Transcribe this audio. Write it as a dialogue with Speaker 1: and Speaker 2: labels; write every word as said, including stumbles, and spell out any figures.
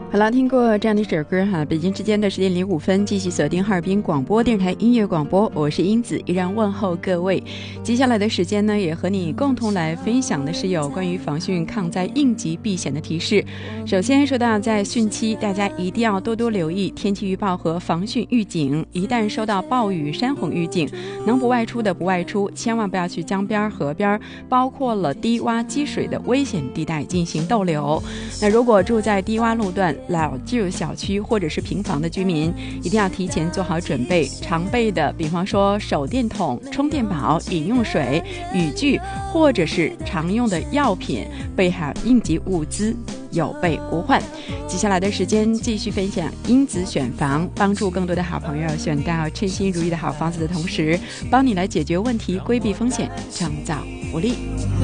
Speaker 1: 好了，听过这样的一首歌哈，北京时间的十点零五分，继续锁定哈尔滨广播电台音乐广播，我是英子，依然问候各位。接下来的时间呢，也和你共同来分享的是有关于防汛抗灾应急避险的提示。首先说到在汛期，大家一定要多多留意天气预报和防汛预警，一旦收到暴雨山洪预警，能不外出的不外出，千万不要去江边河边，包括了低洼积水的危险地带进行逗留。那如果住在低洼路段、老旧小区或者是平房的居民，一定要提前做好准备，常备的比方说手电筒、充电宝、饮用水、雨具或者是常用的药品，备好应急物资，有备无患。接下来的时间继续分享英子选房，帮助更多的好朋友选到称心如意的好房子的同时，帮你来解决问题、规避风险、创造福利。